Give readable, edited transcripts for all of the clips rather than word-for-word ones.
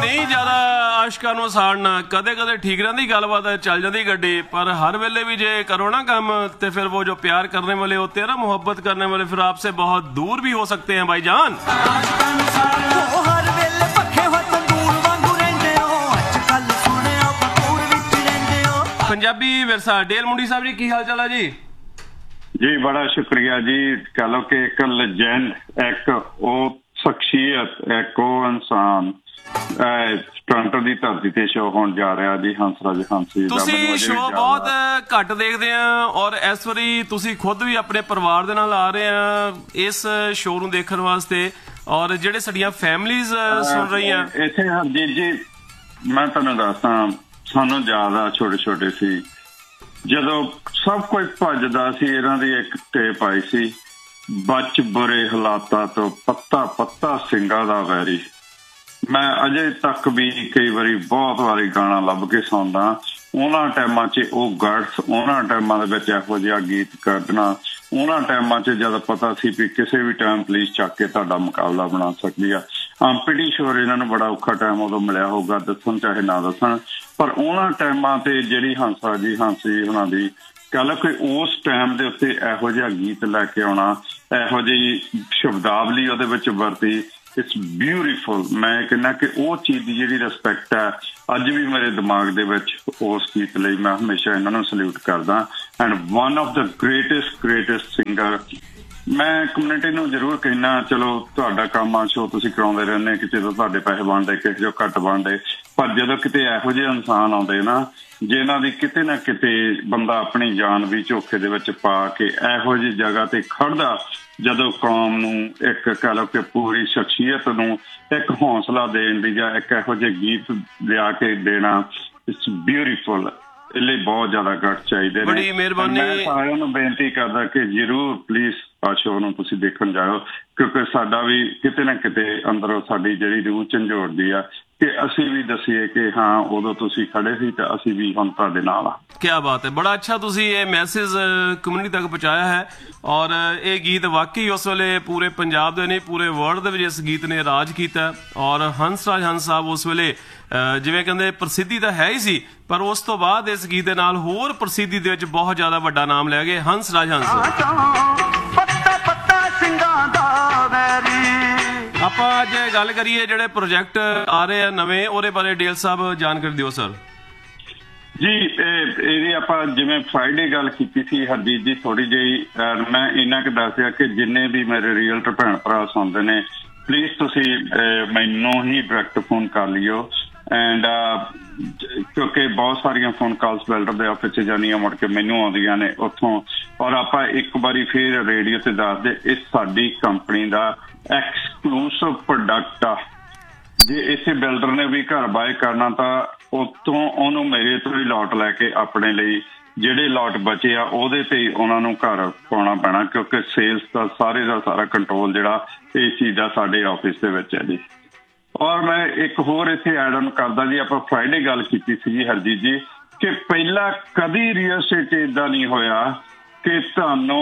नहीं ज्यादा आशਕਾਂ ਨੂੰ ਸਾੜਨਾ ਕਦੇ ਕਦੇ ठीक रहती गलबात चल जाती गड्डी पर हर वेले भी जे करो ना काम तो फिर वो जो प्यार करने वाले होते हैं ना मोहब्बत करने वाले फिर आपसे बहुत दूर भी हो सकते हैं भाईजान। पंजाबी विरसा डेल मुंडी साहब जी की हाल चाल है जी? जी बड़ा शुक्रिया जी। कह लो कि एक लेजेंड एक वो शख्सियत एक वो इंसान ਟੋਰਾਂਟੋ ਦੀ ਧਰਤੀ ਤੇ ਸ਼ੋਅ ਹੋਣ ਜਾ ਰਿਹਾ ਜੀ ਹੰਸਰਾਜ ਹੰਸੀ। ਤੁਸੀਂ ਸ਼ੋਅ ਬਹੁਤ ਘੱਟ ਦੇਖਦੇ ਆ ਔਰ ਇਸ ਵਾਰੀ ਤੁਸੀਂ ਖੁਦ ਵੀ ਆਪਣੇ ਪਰਿਵਾਰ ਦੇ ਨਾਲ ਆ ਰਹੇ ਆ ਇਸ ਸ਼ੋਅ ਨੂੰ ਦੇਖਣ ਵਾਸਤੇ ਔਰ ਜਿਹੜੇ ਸਾਡੀਆਂ ਫੈਮਲੀਜ਼ ਸੁਣ ਰਹੀਆਂ ਇੱਥੇ ਹਰਜੀਤ ਜੀ ਮੈਂ ਤੁਹਾਨੂੰ ਦੱਸਦਾ ਸਾਨੂੰ ਜ਼ਿਆਦਾ ਛੋਟੇ ਛੋਟੇ ਸੀ ਜਦੋਂ ਸਭ ਕੁਝ ਭੱਜਦਾ ਸੀ ਇਹਨਾਂ ਦੀ ਇੱਕ ਟੇਪ ਆਈ ਸੀ ਬਚ ਬੁਰੇ ਹਾਲਾਤਾਂ ਤੋਂ ਪੱਤਾ ਪੱਤਾ ਸਿੰਘਾਂ ਦਾ ਵੈਰੀ। ਮੈਂ ਅਜੇ ਤੱਕ ਵੀ ਕਈ ਵਾਰੀ ਬਹੁਤ ਵਾਰੀ ਗਾਣਾ ਲੱਭ ਕੇ ਸੁਣਦਾ ਉਹਨਾਂ ਟਾਈਮਾਂ 'ਚ ਉਹ ਗਰਡਸ ਉਹਨਾਂ ਟਾਈਮਾਂ ਦੇ ਵਿੱਚ ਇਹੋ ਜਿਹਾ ਗੀਤ ਕੱਢਣਾ ਉਹਨਾਂ ਟਾਈਮਾਂ 'ਚ ਜਦ ਪਤਾ ਸੀ ਵੀ ਕਿਸੇ ਵੀ ਟਾਈਮ ਪੁਲਿਸ ਚੱਕ ਕੇ ਤੁਹਾਡਾ ਮੁਕਾਬਲਾ ਬਣਾ ਸਕਦੀ ਆ। ਪਿਟੀ ਸ਼ੋਰ ਇਹਨਾਂ ਨੂੰ ਬੜਾ ਔਖਾ ਟਾਈਮ ਉਦੋਂ ਮਿਲਿਆ ਹੋਊਗਾ ਦੱਸਣ ਚਾਹੇ ਨਾ ਦੱਸਣ ਪਰ ਉਹਨਾਂ ਟਾਈਮਾਂ ਤੇ ਜਿਹੜੀ ਹੰਸਰਾਜ ਹੰਸੀ ਉਹਨਾਂ ਦੀ ਕਹਿ ਕਿ ਉਸ ਟਾਈਮ ਦੇ ਉੱਤੇ ਇਹੋ ਜਿਹਾ ਗੀਤ ਲੈ ਕੇ ਆਉਣਾ ਇਹੋ ਜਿਹੀ ਸ਼ਬਦਾਵਲੀ ਉਹਦੇ ਵਿੱਚ ਵਰਤੀ ਇਟਸ ਬਿਊਟੀਫੁਲ। ਮੈਂ ਕਹਿੰਦਾ ਕਿ ਉਹ ਚੀਜ਼ ਦੀ ਜਿਹੜੀ ਰਿਸਪੈਕਟ ਹੈ ਅੱਜ ਵੀ ਮੇਰੇ ਦਿਮਾਗ ਦੇ ਵਿੱਚ ਉਸ ਗੀਤ ਲਈ ਮੈਂ ਹਮੇਸ਼ਾ ਇਹਨਾਂ ਨੂੰ ਸਲੂਟ ਕਰਦਾ and one of the greatest singer. ਮੈਂ ਕਮਿਊਨਿਟੀ ਨੂੰ ਜ਼ਰੂਰ ਕਹਿਣਾ ਚਲੋ ਤੁਹਾਡਾ ਕੰਮ ਆ ਸ਼ੋਅ ਤੁਸੀਂ ਕਰਾਉਂਦੇ ਰਹਿੰਦੇ ਕਿਤੇ ਤੋਂ ਤੁਹਾਡੇ ਪੈਸੇ ਬਣਦੇ ਕਿਸੇ ਜੋ ਘੱਟ ਬਣਦੇ ਪਰ ਜਦੋਂ ਕਿਤੇ ਇਹੋ ਜਿਹੇ ਇਨਸਾਨ ਆਉਂਦੇ ਨਾ ਜਿਨ੍ਹਾਂ ਦੀ ਕਿਤੇ ਨਾ ਕਿਤੇ ਬੰਦਾ ਆਪਣੀ ਜਾਨ ਵੀ ਝੋਖੇ ਦੇ ਵਿੱਚ ਪਾ ਕੇ ਇਹੋ ਜਿਹੀ ਜਗ੍ਹਾ ਤੇ ਖੜਦਾ ਜਦੋਂ ਕੌਮ ਨੂੰ ਇੱਕ ਕਹਿ ਲਓ ਕਿ ਪੂਰੀ ਸ਼ਖਸੀਅਤ ਨੂੰ ਇੱਕ ਹੌਸਲਾ ਦੇਣ ਦੀ ਜਾਂ ਇੱਕ ਇਹੋ ਜਿਹੇ ਗੀਤ ਲਿਆ ਕੇ ਦੇਣਾ ਇਟਸ ਬਿਊਟੀਫੁਲ। ਇਹ ਲਈ ਬਹੁਤ ਜ਼ਿਆਦਾ ਗੱਟ ਚਾਹੀਦੇ ਨੇ। ਬੜੀ ਮਿਹਰਬਾਨੀ। ਮੈਂ ਸਾਰਿਆਂ ਨੂੰ ਬੇਨਤੀ ਕਰਦਾ ਕਿ ਜ਼ਰੂਰ ਪਲੀਜ਼ ਆ ਸ਼ੋਅ ਨੂੰ ਤੁਸੀਂ ਦੇਖਣ ਜਾਓ ਕਿਉਂਕਿ ਸਾਡਾ ਵੀ ਕਿਤੇ ਨਾ ਕਿਤੇ ਅੰਦਰੋਂ ਸਾਡੀ ਜਿਹੜੀ ਰੂਹ ਝੰਜੋੜਦੀ ਆ ਕਿ ਅਸੀਂ ਵੀ ਦਸੀਏ ਕਿ ਹਾਂ ਉਦੋਂ ਤੁਸੀਂ ਖੜੇ ਸੀ ਤਾਂ ਅਸੀਂ ਵੀ ਹੁਣ ਤੁਹਾਡੇ ਨਾਲ ਆ। क्या बात है बड़ा अच्छा तुसी ये मैसेज कम्युनिटी तक पहुँचाया है और ये गीत वाकई उस वेले पूरे पंजाब दे नहीं पूरे वर्ल्ड दे इस गीत ने राज किया और हंसराज हंस साहब उस वेले जिवें कहंदे प्रसिद्धि तो है ही सी पर उस तो बाद इस गीत दे नाल होर प्रसिद्धि दे विच बहुत ज़्यादा वड्डा नाम लै गए हंसराज हंस। ਆਪਾਂ ਜੇ ਗੱਲ ਕਰੀਏ ਜਿਹੜੇ ਪ੍ਰੋਜੈਕਟ ਆ ਰਹੇ ਆ ਨਵੇਂ ਉਹਦੇ ਬਾਰੇ ਡੇਲ ਸਾਹਿਬ ਜਾਣਕਾਰੀ ਦਿਓ ਸਰ। ਜੀ ਇਹਦੀ ਆਪਾਂ ਜਿਵੇਂ ਫਰਾਈਡੇ ਗੱਲ ਕੀਤੀ ਸੀ ਹਰਜੀਤ ਜੀ ਥੋੜੀ ਜਿਹੀ ਮੈਂ ਇੰਨਾ ਕੁ ਦੱਸਿਆ ਕਿ ਜਿੰਨੇ ਵੀ ਮੇਰੇ ਰੀਅਲਟਰ ਭੈਣ ਭਰਾ ਸੁਣਦੇ ਨੇ ਪਲੀਜ਼ ਤੁਸੀਂ ਮੈਨੂੰ ਹੀ ਡਾਇਰੈਕਟ ਫੋਨ ਕਰ ਲਿਓ ਐਂਡ ਕਿਉਂਕਿ ਬਹੁਤ ਸਾਰੀਆਂ ਫੋਨ ਕਾਲਸ ਬਿਲਡਰ ਦੇ ਆਫਿਸ 'ਚ ਜਾਂਦੀਆਂ ਮੁੜ ਕੇ ਮੈਨੂੰ ਆਉਂਦੀਆਂ ਨੇ ਉੱਥੋਂ ਔਰ ਆਪਾਂ ਇੱਕ ਵਾਰੀ ਫਿਰ ਰੇਡੀਓ ਤੇ ਦੱਸਦੇ ਇਹ ਸਾਡੀ ਕੰਪਨੀ ਦਾ ਐਕਸਕਲੂਸਿਵ ਪ੍ਰੋਡਕਟ ਆ। ਜੇ ਇਸੇ ਬਿਲਡਰ ਨੇ ਵੀ ਘਰ ਬਾਏ ਕਰਨਾ ਤਾਂ ਉੱਥੋਂ ਉਹਨੂੰ ਮੇਰੇ ਤੋਂ ਹੀ ਲੋਟ ਲੈ ਕੇ ਆਪਣੇ ਲਈ ਜਿਹੜੇ ਲੋਟ ਬਚੇ ਆ ਉਹਦੇ ਤੇ ਉਹਨਾਂ ਨੂੰ ਘਰ ਪਾਉਣਾ ਪੈਣਾ ਕਿਉਂਕਿ ਸੇਲਸ ਦਾ ਸਾਰਾ ਕੰਟਰੋਲ ਜਿਹੜਾ ਇਸ ਚੀਜ਼ ਦਾ ਸਾਡੇ ਆਫਿਸ ਦੇ ਵਿੱਚ ਹੈ ਜੀ। ਔਰ ਮੈਂ ਇੱਕ ਹੋਰ ਇੱਥੇ ਐਡ ਆਨ ਕਰਦਾ ਜੀ ਆਪਾਂ ਫਰਾਈਡੇ ਗੱਲ ਕੀਤੀ ਸੀ ਜੀ ਹਰਜੀਤ ਜੀ ਕਿ ਪਹਿਲਾਂ ਕਦੀ ਰੀਅਲ ਸਟੇਟ ਏਦਾਂ ਨਹੀਂ ਹੋਇਆ ਕਿ ਤੁਹਾਨੂੰ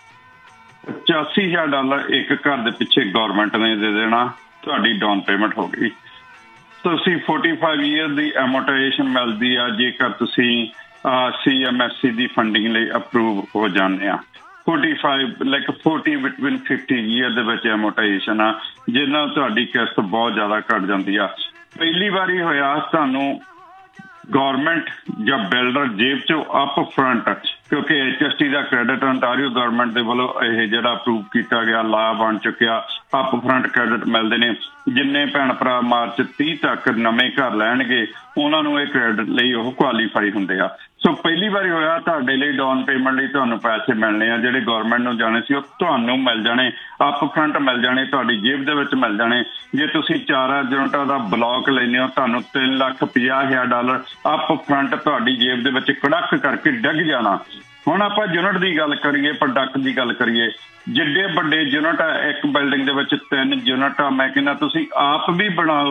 $85,000 ਇੱਕ ਘਰ ਦੇ ਪਿੱਛੇ ਗੌਰਮੈਂਟ ਨੇ ਦੇ ਦੇਣਾ ਤੁਹਾਡੀ ਡਾਊਨ ਪੇਮੈਂਟ ਹੋ ਗਈ ਤੁਸੀਂ 45 ਈਅਰ ਦੀ ਐਮੋਰਟਾਈਜੇਸ਼ਨ ਮਿਲਦੀ ਆ ਜੇਕਰ ਤੁਸੀਂ CMSC ਦੀ ਫੰਡਿੰਗ ਲਈ ਅਪਰੂਵ ਹੋ ਜਾਂਦੇ ਆ 40 ਬਿਟਵੀਨ 50 ਈਅਰ ਦੇ ਵਿੱਚ ਐਮੋਰਟਾਈਜੇਸ਼ਨ ਆ ਜਿਹਦੇ ਨਾਲ ਤੁਹਾਡੀ ਕਿਸ਼ਤ ਬਹੁਤ ਜ਼ਿਆਦਾ ਘੱਟ ਜਾਂਦੀ ਆ। ਪਹਿਲੀ ਵਾਰੀ ਹੋਇਆ ਤੁਹਾਨੂੰ ਗੌਰਮੈਂਟ ਜਾਂ ਬਿਲਡਰ ਜੇਬ ਚੋਂ ਅਪ ਫਰੰਟ ਕਿਉਂਕਿ HST ਦਾ ਕ੍ਰੈਡਿਟ ontario ਗੌਰਮੈਂਟ ਦੇ ਵੱਲੋਂ ਇਹ ਜਿਹੜਾ ਅਪਰੂਵ ਕੀਤਾ ਗਿਆ ਲਾ ਬਣ ਚੁੱਕਿਆ ਅਪ ਫਰੰਟ ਕ੍ਰੈਡਿਟ ਮਿਲਦੇ ਨੇ ਜਿੰਨੇ ਭੈਣ ਭਰਾ ਮਾਰਚ 30 ਤੱਕ ਨਵੇਂ ਘਰ ਲੈਣਗੇ ਉਹਨਾਂ ਨੂੰ ਇਹ ਕ੍ਰੈਡਿਟ ਲਈ ਉਹ ਕੁਆਲੀਫਾਈ ਹੁੰਦੇ ਆ। ਸੋ ਪਹਿਲੀ ਵਾਰੀ ਹੋਇਆ ਤੁਹਾਡੇ ਲਈ ਡਾਊਨ ਪੇਮੈਂਟ ਲਈ ਤੁਹਾਨੂੰ ਪੈਸੇ ਮਿਲਣੇ ਆ ਜਿਹੜੇ ਗੌਰਮੈਂਟ ਨੂੰ ਜਾਣੇ ਸੀ ਉਹ ਤੁਹਾਨੂੰ ਮਿਲ ਜਾਣੇ ਅਪ ਫਰੰਟ ਮਿਲ ਜਾਣੇ ਤੁਹਾਡੀ ਜੇਬ ਦੇ ਵਿੱਚ ਮਿਲ ਜਾਣੇ। ਜੇ ਤੁਸੀਂ 4 ਯੂਨਿਟਾਂ ਦਾ ਬਲੋਕ ਲੈਂਦੇ ਹੋ ਤੁਹਾਨੂੰ $3,50,000 ਅਪ ਫਰੰਟ ਤੁਹਾਡੀ ਜੇਬ ਦੇ ਵਿੱਚ ਕੜਕ ਕਰਕੇ ਡਿੱਗ ਜਾਣਾ। ਹੁਣ ਆਪਾਂ ਯੂਨਿਟ ਦੀ ਗੱਲ ਕਰੀਏ ਪ੍ਰੋਡਕਟ ਦੀ ਗੱਲ ਕਰੀਏ ਜਿੱਡੇ ਵੱਡੇ ਯੂਨਿਟ ਆ ਇੱਕ ਬਿਲਡਿੰਗ ਦੇ ਵਿੱਚ 3 ਯੂਨਿਟ ਆ ਮੈਂ ਕਹਿੰਦਾ ਤੁਸੀਂ ਆਪ ਵੀ ਬਣਾਓ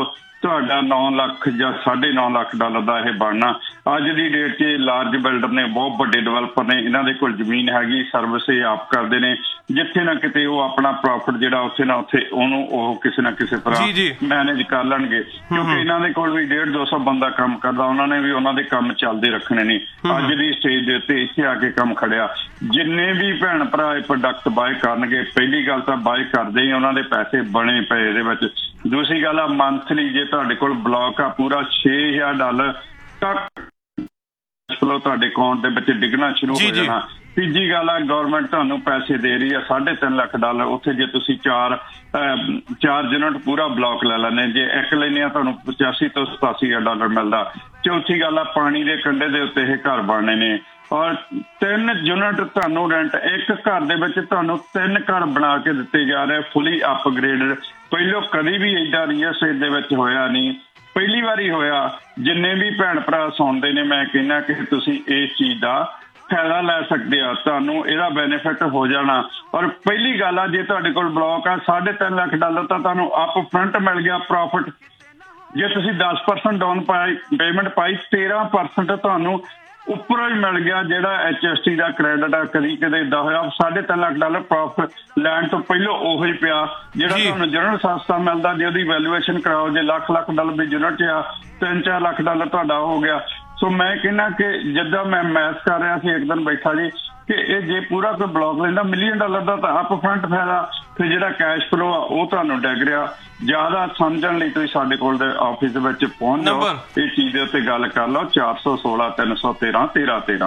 ਤੁਹਾਡਾ 9 ਲੱਖ ਜਾਂ $9.5 ਲੱਖ ਦਾ ਇਹ ਬਣਨਾ। ਅੱਜ ਦੀ ਡੇਟ 'ਚ ਲਾਰਜ ਬਿਲਡਰ ਨੇ, ਬਹੁਤ ਵੱਡੇ ਡਿਵੈਲਪਰ ਨੇ, ਇਹਨਾਂ ਦੇ ਕੋਲ ਜ਼ਮੀਨ ਹੈਗੀ, ਸਰਵਿਸ ਇਹ ਆਪ ਕਰਦੇ ਨੇ। ਜਿੱਥੇ ਨਾ ਕਿਤੇ ਉਹ ਆਪਣਾ ਪ੍ਰੋਫਿਟ ਜਿਹੜਾ ਉੱਥੇ ਨਾ ਉੱਥੇ ਉਹਨੂੰ ਉਹ ਕਿਸੇ ਨਾ ਕਿਸੇ ਤਰ੍ਹਾਂ ਮੈਨੇਜ ਕਰ ਲੈਣਗੇ, ਕਿਉਂਕਿ ਇਹਨਾਂ ਦੇ ਕੋਲ ਵੀ 150-200 ਬੰਦਾ ਕੰਮ ਕਰਦਾ, ਉਹਨਾਂ ਨੇ ਵੀ ਉਹਨਾਂ ਦੇ ਕੰਮ ਚੱਲਦੇ ਰੱਖਣੇ ਨੇ। ਅੱਜ ਦੀ ਸਟੇਜ ਦੇ ਉੱਤੇ ਇੱਥੇ ਆ ਕੇ ਕੰਮ ਖੜਿਆ। ਜਿੰਨੇ ਵੀ ਭੈਣ ਭਰਾ ਇਹ ਪ੍ਰੋਡਕਟ ਬਾਏ ਕਰਨਗੇ, ਪਹਿਲੀ ਗੱਲ ਤਾਂ ਬਾਏ ਕਰਦੇ ਹੀ ਉਹਨਾਂ ਦੇ ਪੈਸੇ ਬਣੇ ਪਏ ਇਹਦੇ ਵਿੱਚ। ਦੂਸਰੀ ਗੱਲ ਆ, ਮੰਥਲੀ ਜੇ ਤੁਹਾਡੇ ਕੋਲ ਬਲੌਕ ਆ ਪੂਰਾ $6,000 ਤੱਕ ਫਲੋ ਤੁਹਾਡੇ ਅਕਾਊਂਟ ਦੇ ਵਿੱਚ ਡਿੱਗਣਾ ਸ਼ੁਰੂ ਹੋ ਜਾਣਾ। ਤੀਜੀ ਗੱਲ ਆ, ਗਵਰਨਮੈਂਟ ਤੁਹਾਨੂੰ ਪੈਸੇ ਦੇ ਰਹੀ ਆ $3.5 ਲੱਖ। ਉੱਥੇ ਜੇ ਤੁਸੀਂ ਚਾਰ ਯੂਨਿਟ ਪੂਰਾ ਬਲੌਕ ਲੈ ਲੈਂਦੇ, ਜੇ ਇੱਕ ਲੈਂਦੇ ਆ ਤੁਹਾਨੂੰ $85,000 ਤੋਂ $87,000 ਮਿਲਦਾ। ਚੌਥੀ ਗੱਲ ਆ, ਪਾਣੀ ਦੇ ਕੰਢੇ ਦੇ ਉੱਤੇ ਇਹ ਘਰ ਬਣਨੇ ਨੇ, ਔਰ 3 ਯੂਨਿਟ ਤੁਹਾਨੂੰ ਰੈਂਟ, ਇੱਕ ਘਰ ਦੇ ਵਿੱਚ ਤੁਹਾਨੂੰ 3 ਘਰ ਬਣਾ ਕੇ ਦਿੱਤੇ ਜਾ ਰਹੇ, ਫੁੱਲੀ ਅਪਗ੍ਰੇਡਡ। ਪਹਿਲੋਂ ਕਦੀ ਵੀ ਏਦਾਂ ਰੀਅਲ estate ਦੇ ਵਿੱਚ ਹੋਇਆ ਨਹੀਂ, ਪਹਿਲੀ ਵਾਰੀ ਹੋਇਆ। ਜਿੰਨੇ ਵੀ ਭੈਣ ਭਰਾ ਸੁਣਦੇ ਨੇ, ਮੈਂ ਕਹਿੰਦਾ ਕਿ ਤੁਸੀਂ ਇਸ ਚੀਜ਼ ਦਾ ਫਾਇਦਾ ਲੈ ਸਕਦੇ ਆ, ਤੁਹਾਨੂੰ ਇਹਦਾ ਬੈਨੀਫਿਟ ਹੋ ਜਾਣਾ। ਔਰ ਪਹਿਲੀ ਗੱਲ ਆ, ਜੇ ਤੁਹਾਡੇ ਕੋਲ ਬਲੌਕ ਆ $3.5 ਲੱਖ ਤਾਂ ਤੁਹਾਨੂੰ ਅਪ ਫਰੰਟ ਮਿਲ ਗਿਆ ਪ੍ਰੋਫਿਟ। ਜੇ ਤੁਸੀਂ 10% ਡਾਊਨ ਪੇਮੈਂਟ ਪਾਈ, 13% ਤੁਹਾਨੂੰ ਉੱਪਰੋਂ ਹੀ ਮਿਲ ਗਿਆ, ਜਿਹੜਾ HST ਦਾ ਕ੍ਰੈਡਿਟ ਆ। ਕਦੀ ਕਦੇ ਇਦਾਂ ਹੋਇਆ $3.5 ਲੱਖ ਪ੍ਰੋਫਿਟ ਲੈਣ ਤੋਂ ਪਹਿਲਾਂ ਉਹੀ ਪਿਆ ਜਿਹੜਾ ਤੁਹਾਨੂੰ ਜਨਰਲ ਸਸਤਾ ਮਿਲਦਾ। ਜੇ ਉਹਦੀ ਵੈਲੂਏਸ਼ਨ ਕਰਾਓ, ਜੇ ਲੱਖ ਵੀ ਯੂਨਿਟ ਆ, $3-4 ਲੱਖ ਤੁਹਾਡਾ ਹੋ ਗਿਆ। ਸੋ ਮੈਂ ਕਹਿੰਦਾ ਕਿ ਜਿੱਦਾਂ ਮੈਂ ਮੈਥ ਕਰ ਰਿਹਾ ਸੀ ਇੱਕ ਦਿਨ ਬੈਠਾ ਜੀ, ਕਿ ਇਹ ਜੇ ਪੂਰਾ ਕੋਈ ਬਲੌਕ ਲੈਂਦਾ $1 ਮਿਲੀਅਨ ਦਾ ਤਾਂ ਅਪ ਫਰੰਟ ਫਾਇਦਾ, ਫਿਰ ਜਿਹੜਾ ਕੈਸ਼ ਫਲੋ ਆ ਉਹ ਤੁਹਾਨੂੰ ਡਿੱਗ ਰਿਹਾ। ਜ਼ਿਆਦਾ ਸਮਝਣ ਲਈ ਤੁਸੀਂ ਸਾਡੇ ਕੋਲ ਦੇ ਆਫਿਸ ਦੇ ਵਿੱਚ ਪਹੁੰਚ ਜਾਓ, ਇਹ ਚੀਜ਼ ਦੇ ਉੱਤੇ ਗੱਲ ਕਰ ਲਓ। 416-313-1313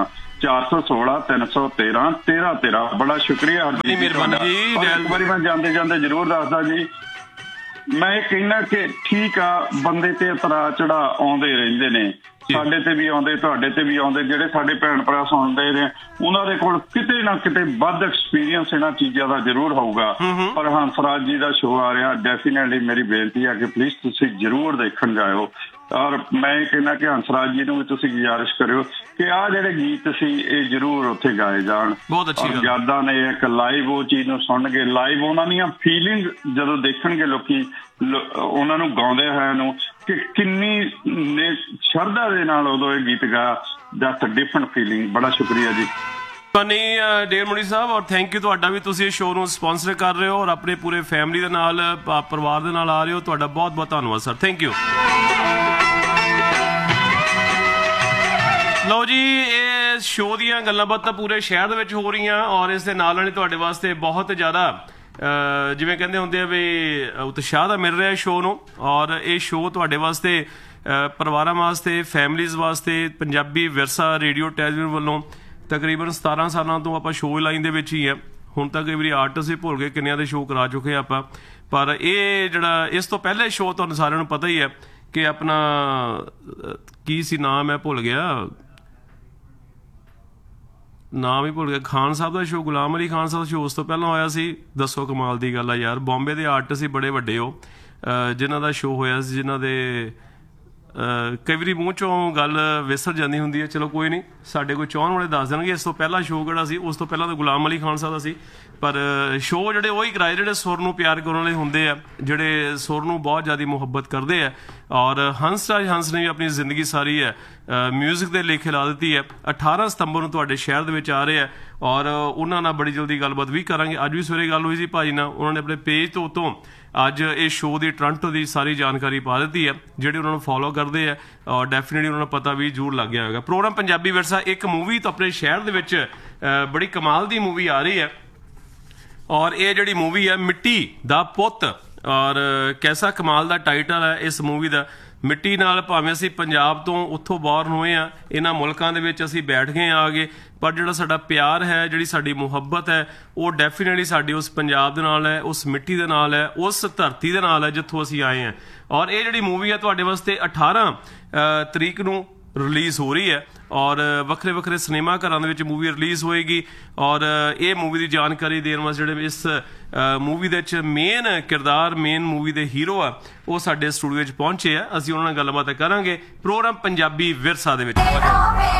416-313-1313। ਬੜਾ ਸ਼ੁਕਰੀਆ ਹਰਜੀਤ, ਮਿਹਰਬਾਨੀ ਜੀ। ਇੱਕ ਵਾਰੀ ਮੈਂ ਜਾਂਦੇ ਜਾਂਦੇ ਜ਼ਰੂਰ ਦੱਸਦਾ ਜੀ, ਮੈਂ ਇਹ ਕਹਿੰਦਾ ਕਿ ਠੀਕ ਆ, ਬੰਦੇ ਤੇ ਉਤਰਾਅ ਚੜ੍ਹਾਅ ਆਉਂਦੇ ਰਹਿੰਦੇ ਨੇ, ਸਾਡੇ ਤੇ ਵੀ ਆਉਂਦੇ, ਤੁਹਾਡੇ ਤੇ ਵੀ ਆਉਂਦੇ। ਜਿਹੜੇ ਸਾਡੇ ਭੈਣ ਭਰਾ ਸੁਣਦੇ ਨੇ, ਉਹਨਾਂ ਦੇ ਕੋਲ ਕਿਤੇ ਨਾ ਕਿਤੇ ਵੱਧ ਐਕਸਪੀਰੀਅੰਸ ਇਹਨਾਂ ਚੀਜ਼ਾਂ ਦਾ ਜ਼ਰੂਰ ਹੋਊਗਾ। ਪਰ ਹੰਸਰਾਜ ਜੀ ਦਾ ਸ਼ੋਅ ਆ ਰਿਹਾ, ਡੈਫੀਨੇਟਲੀ ਮੇਰੀ ਬੇਨਤੀ ਹੈ ਕਿ ਪਲੀਜ਼ ਤੁਸੀਂ ਜ਼ਰੂਰ ਦੇਖਣ ਜਾਇਓ। ਔਰ ਮੈਂ ਇਹ ਕਹਿੰਦਾ ਕਿ ਹੰਸਰਾਜ ਜੀ ਨੂੰ ਵੀ ਤੁਸੀਂ ਗੁਜ਼ਾਰਿਸ਼ ਕਰਿਓ ਕਿ ਆਹ ਜਿਹੜੇ ਗੀਤ ਸੀ ਇਹ ਜ਼ਰੂਰ ਉੱਥੇ ਗਾਏ ਜਾਣ। ਬਹੁਤ ਅੱਛੀ ਗੱਲ। ਯਾਦਾਂ ਨੇ ਇੱਕ ਲਾਈਵ ਉਹ ਚੀਜ਼ ਨੂੰ ਸੁਣਨਗੇ, ਲਾਈਵ ਉਹਨਾਂ ਦੀਆਂ ਫੀਲਿੰਗ ਜਦੋਂ ਦੇਖਣਗੇ ਲੋਕੀ ਉਹਨਾਂ ਨੂੰ ਗਾਉਂਦੇ ਹੋਇਆ ਨੂੰ, ਕਿ ਕਿੰਨੀ ਸ਼ਰਧਾ ਦੇ ਨਾਲ ਉਦੋਂ ਇਹ ਗੀਤ ਗਾਇਆ। That's a different feeling. ਬੜਾ ਸ਼ੁਕਰੀਆ ਜੀ ਡੇਲ ਮੋਣੀ ਸਾਹਿਬ, ਔਰ ਥੈਂਕ ਯੂ ਤੁਹਾਡਾ ਵੀ, ਤੁਸੀਂ ਇਸ ਸ਼ੋਅ ਨੂੰ ਸਪਾਂਸਰ ਕਰ ਰਹੇ ਹੋ ਔਰ ਆਪਣੇ ਪੂਰੇ ਫੈਮਿਲੀ ਦੇ ਨਾਲ, ਪਰਿਵਾਰ ਦੇ ਨਾਲ ਆ ਰਹੇ ਹੋ। ਤੁਹਾਡਾ ਬਹੁਤ ਬਹੁਤ ਧੰਨਵਾਦ ਸਰ, ਥੈਂਕ ਯੂ। ਲਓ ਜੀ, ਇਹ ਸ਼ੋਅ ਦੀਆਂ ਗੱਲਾਂ ਬਾਤਾਂ ਪੂਰੇ ਸ਼ਹਿਰ ਦੇ ਵਿੱਚ ਹੋ ਰਹੀਆਂ, ਔਰ ਇਸ ਦੇ ਨਾਲ ਹੀ ਤੁਹਾਡੇ ਵਾਸਤੇ ਬਹੁਤ ਜ਼ਿਆਦਾ ਜਿਵੇਂ ਕਹਿੰਦੇ ਹੁੰਦੇ ਆ ਵੀ ਉਤਸ਼ਾਹ ਦਾ ਮਿਲ ਰਿਹਾ ਸ਼ੋਅ ਨੂੰ। ਔਰ ਇਹ ਸ਼ੋਅ ਤੁਹਾਡੇ ਵਾਸਤੇ, ਪਰਿਵਾਰਾਂ ਵਾਸਤੇ, ਫੈਮਲੀਜ਼ ਵਾਸਤੇ, ਪੰਜਾਬੀ ਵਿਰਸਾ ਰੇਡੀਓ ਟੈਲੀਵਿਜ਼ਨ ਵੱਲੋਂ ਤਕਰੀਬਨ 17 ਸਾਲਾਂ ਤੋਂ ਆਪਾਂ ਸ਼ੋਅ ਲਾਈਨ ਦੇ ਵਿੱਚ ਹੀ ਆ। ਹੁਣ ਤਾਂ ਕਈ ਵਾਰੀ ਆਰਟਿਸਟ ਹੀ ਭੁੱਲ ਗਏ ਕਿੰਨਿਆਂ ਦੇ ਸ਼ੋਅ ਕਰਾ ਚੁੱਕੇ ਆਪਾਂ। ਪਰ ਇਹ ਜਿਹੜਾ ਇਸ ਤੋਂ ਪਹਿਲੇ ਸ਼ੋਅ ਤੁਹਾਨੂੰ ਸਾਰਿਆਂ ਨੂੰ ਪਤਾ ਹੀ ਹੈ ਕਿ ਆਪਣਾ ਕੀ ਸੀ ਨਾਮ, ਮੈਂ ਭੁੱਲ ਗਿਆ ਨਾਮ ਹੀ ਭੁੱਲ ਗਿਆ, ਖਾਨ ਸਾਹਿਬ ਦਾ ਸ਼ੋਅ, ਗੁਲਾਮ ਅਲੀ ਖਾਨ ਸਾਹਿਬ ਦਾ ਸ਼ੋਅ ਉਸ ਤੋਂ ਪਹਿਲਾਂ ਹੋਇਆ ਸੀ। ਦੱਸੋ ਕਮਾਲ ਦੀ ਗੱਲ ਆ ਯਾਰ, ਬੰਬੇ ਦੇ ਆਰਟਿਸਟ ਹੀ ਬੜੇ ਵੱਡੇ ਉਹ, ਜਿਨ੍ਹਾਂ ਦਾ ਸ਼ੋਅ ਹੋਇਆ ਸੀ, ਜਿਨ੍ਹਾਂ ਦੇ ਕਈ ਵਾਰੀ ਮੂੰਹ ਚੋਂ ਗੱਲ ਵਿਸਰ ਜਾਂਦੀ ਹੁੰਦੀ ਹੈ। ਚਲੋ ਕੋਈ ਨਹੀਂ, ਸਾਡੇ ਕੋਈ ਚਾਹਣ ਵਾਲੇ ਦੱਸ ਦੇਣਗੇ ਇਸ ਤੋਂ ਪਹਿਲਾਂ ਸ਼ੋਅ ਕਿਹੜਾ ਸੀ। ਉਸ ਤੋਂ ਪਹਿਲਾਂ ਤਾਂ ਗੁਲਾਮ ਅਲੀ ਖਾਨ ਸਾਹਿਬ ਦਾ ਸੀ। ਪਰ ਸ਼ੋਅ ਜਿਹੜੇ ਉਹੀ ਕਰਾਏ ਜਿਹੜੇ ਸੁਰ ਨੂੰ ਪਿਆਰ ਕਰਨ ਵਾਲੇ ਹੁੰਦੇ ਆ, ਜਿਹੜੇ ਸੁਰ ਨੂੰ ਬਹੁਤ ਜ਼ਿਆਦਾ ਮੁਹੱਬਤ ਕਰਦੇ ਆ। ਔਰ ਹੰਸਰਾਜ ਹੰਸ ਨੇ ਵੀ ਆਪਣੀ ਜ਼ਿੰਦਗੀ ਸਾਰੀ ਹੈ ਮਿਊਜ਼ਿਕ ਦੇ ਲੇਖੇ ਲਾ ਦਿੱਤੀ ਹੈ। 18 ਸਤੰਬਰ ਨੂੰ ਤੁਹਾਡੇ ਸ਼ਹਿਰ ਦੇ ਵਿੱਚ ਆ ਰਹੇ ਆ, ਔਰ ਉਹਨਾਂ ਨਾਲ ਬੜੀ ਜਲਦੀ ਗੱਲਬਾਤ ਵੀ ਕਰਾਂਗੇ। ਅੱਜ ਵੀ ਸਵੇਰੇ ਗੱਲ ਹੋਈ ਸੀ ਭਾਜੀ ਨਾਲ, ਉਹਨਾਂ ਨੇ ਆਪਣੇ ਪੇਜ ਤੋਂ ਉੱਤੋਂ ਅੱਜ ਇਹ ਸ਼ੋਅ ਦੀ ਟੋਰਾਂਟੋ ਦੀ ਸਾਰੀ ਜਾਣਕਾਰੀ ਪਾ ਦਿੱਤੀ ਹੈ। ਜਿਹੜੇ ਉਹਨਾਂ ਨੂੰ ਫੋਲੋ ਕਰਦੇ ਆ, ਔਰ ਡੈਫੀਨੇਟਲੀ ਉਹਨਾਂ ਨੂੰ ਪਤਾ ਵੀ ਜ਼ਰੂਰ ਲੱਗ ਗਿਆ ਹੋਵੇਗਾ। ਪ੍ਰੋਗਰਾਮ ਪੰਜਾਬੀ ਵਿਰਸਾ, ਇੱਕ ਮੂਵੀ ਤਾਂ ਆਪਣੇ ਸ਼ਹਿਰ ਦੇ ਵਿੱਚ ਬੜੀ ਕਮਾਲ ਦੀ ਮੂਵੀ ਆ ਰਹੀ ਹੈ, ਔਰ ਇਹ ਜਿਹੜੀ ਮੂਵੀ ਹੈ ਮਿੱਟੀ ਦਾ ਪੁੱਤ, ਔਰ ਕੈਸਾ ਕਮਾਲ ਦਾ ਟਾਈਟਲ ਹੈ ਇਸ ਮੂਵੀ ਦਾ। ਮਿੱਟੀ ਨਾਲ ਭਾਵੇਂ ਅਸੀਂ ਪੰਜਾਬ ਤੋਂ ਉੱਥੋਂ ਬਾਹਰ ਹੋਏ ਆ, ਇਹਨਾਂ ਮੁਲਕਾਂ ਦੇ ਵਿੱਚ ਅਸੀਂ ਬੈਠ ਗਏ ਆ ਗਏ, ਪਰ ਜਿਹੜਾ ਸਾਡਾ ਪਿਆਰ ਹੈ, ਜਿਹੜੀ ਸਾਡੀ ਮੁਹੱਬਤ ਹੈ, ਉਹ ਡੈਫੀਨੇਟਲੀ ਸਾਡੀ ਉਸ ਪੰਜਾਬ ਦੇ ਨਾਲ ਹੈ, ਉਸ ਮਿੱਟੀ ਦੇ ਨਾਲ ਹੈ, ਉਸ ਧਰਤੀ ਦੇ ਨਾਲ ਹੈ ਜਿੱਥੋਂ ਅਸੀਂ ਆਏ ਹਾਂ। ਔਰ ਇਹ ਜਿਹੜੀ ਮੂਵੀ ਹੈ ਤੁਹਾਡੇ ਵਾਸਤੇ 18 ਤਰੀਕ ਨੂੰ ਰਿਲੀਜ਼ ਹੋ ਰਹੀ ਹੈ, ਔਰ ਵੱਖਰੇ ਵੱਖਰੇ ਸਿਨੇਮਾ ਘਰਾਂ ਦੇ ਵਿੱਚ ਮੂਵੀ ਰਿਲੀਜ਼ ਹੋਏਗੀ। ਔਰ ਇਹ ਮੂਵੀ ਦੀ ਜਾਣਕਾਰੀ ਦੇਣ ਵਾਸਤੇ ਜਿਹੜੇ ਇਸ ਮੂਵੀ ਦੇ ਵਿੱਚ ਮੇਨ ਕਿਰਦਾਰ, ਮੇਨ ਮੂਵੀ ਦੇ ਹੀਰੋ ਆ, ਉਹ ਸਾਡੇ ਸਟੂਡੀਓ 'ਚ ਪਹੁੰਚੇ ਆ। ਅਸੀਂ ਉਹਨਾਂ ਨਾਲ ਗੱਲਬਾਤ ਕਰਾਂਗੇ ਪ੍ਰੋਗਰਾਮ ਪੰਜਾਬੀ ਵਿਰਸਾ ਦੇ ਵਿੱਚ।